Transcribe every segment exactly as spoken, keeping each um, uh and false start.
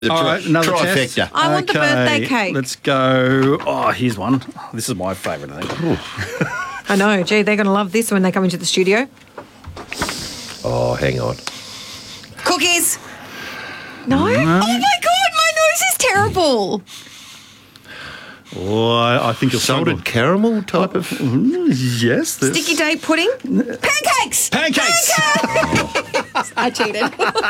The All right, another trifecta. test. I want the birthday cake. Let's go. Oh, here's one. This is my favourite, I think. I know. Gee, they're going to love this when they come into the studio. Oh, hang on. Cookies. No? Oh, my God. My nose is terrible. Oh, I, I think you'll struggle. Salted caramel type of... Yes. This. Sticky date pudding. Pancakes. Pancakes. Pancakes. I cheated.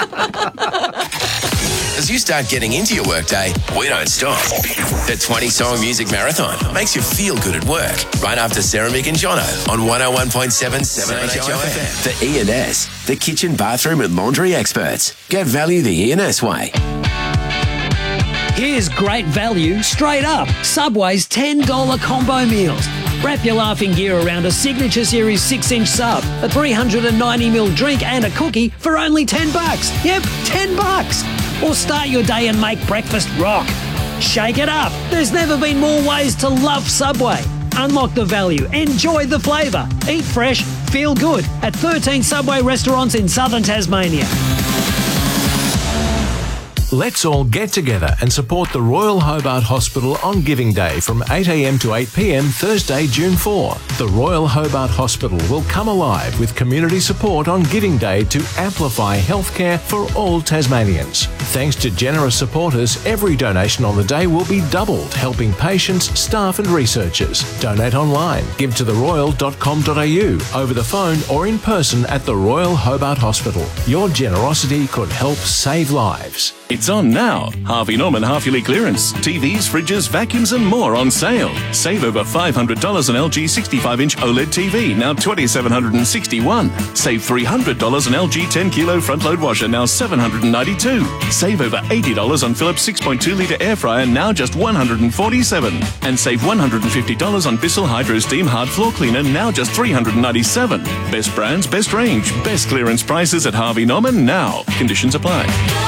As you start getting into your workday, we don't stop. The twenty-song music marathon makes you feel good at work. Right after Sarah, Mick and Jono on one oh one point seven seven H O F M. The E and S, the kitchen, bathroom and laundry experts. Get value the E and S way. Here's great value straight up. Subway's ten dollars combo meals. Wrap your laughing gear around a Signature Series six inch sub, a three hundred ninety milliliter drink and a cookie for only ten bucks. Yep, ten bucks. Or start your day and make breakfast rock. Shake it up. There's never been more ways to love Subway. Unlock the value. Enjoy the flavour. Eat fresh. Feel good at thirteen Subway restaurants in southern Tasmania. Let's all get together and support the Royal Hobart Hospital on Giving Day from eight a m to eight p m Thursday, June fourth. The Royal Hobart Hospital will come alive with community support on Giving Day to amplify healthcare for all Tasmanians. Thanks to generous supporters, every donation on the day will be doubled, helping patients, staff and researchers. Donate online. Give to the royal dot com dot a u, over the phone or in person at the Royal Hobart Hospital. Your generosity could help save lives. It's on now. Harvey Norman half-yearly clearance. T Vs, fridges, vacuums and more on sale. Save over five hundred dollars on L G sixty-five inch OLED T V, now two thousand seven hundred sixty-one dollars. Save three hundred dollars on L G ten kilo front-load washer, now seven hundred ninety-two dollars. Save over eighty dollars on Philips six point two litre air fryer, now just one hundred forty-seven dollars. And save one hundred fifty dollars on Bissell Hydro Steam hard floor cleaner, now just three hundred ninety-seven dollars. Best brands, best range, best clearance prices at Harvey Norman now. Conditions apply.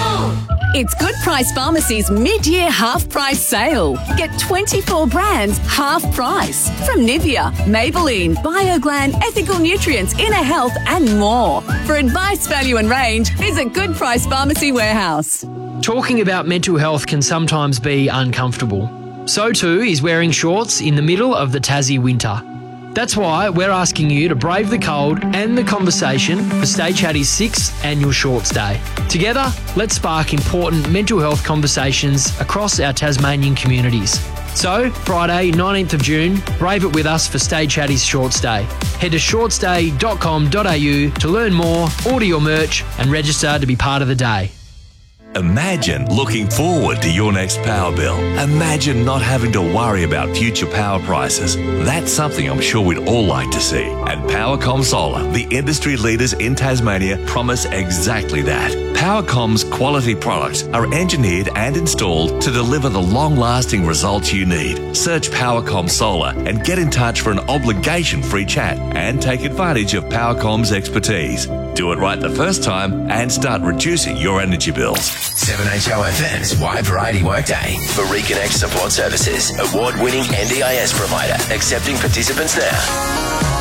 It's Good Price Pharmacy's mid-year half-price sale. Get twenty-four brands half price. From Nivea, Maybelline, BioGlan, Ethical Nutrients, Inner Health and more. For advice, value and range, visit Good Price Pharmacy Warehouse. Talking about mental health can sometimes be uncomfortable. So too is wearing shorts in the middle of the Tassie winter. That's why we're asking you to brave the cold and the conversation for Stay Chatty's sixth annual Shorts Day. Together, let's spark important mental health conversations across our Tasmanian communities. So, Friday, nineteenth of June, brave it with us for Stay Chatty's Shorts Day. Head to shorts day dot com dot a u to learn more, order your merch and register to be part of the day. Imagine looking forward to your next power bill. Imagine not having to worry about future power prices. That's something I'm sure we'd all like to see. And Powercom Solar, the industry leaders in Tasmania, promise exactly that. Powercom's quality products are engineered and installed to deliver the long-lasting results you need. Search Powercom Solar and get in touch for an obligation-free chat and take advantage of Powercom's expertise. Do it right the first time and start reducing your energy bills. seven H O F M's Wide Variety Workday for Reconnect Support Services, award-winning N D I S provider, accepting participants now.